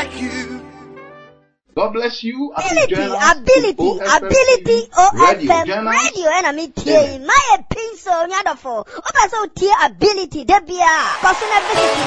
like you. God bless you. Ability, OFM radio, and I'm here. My pencil, Yadafo. Opa so ability, Debia, personal visit.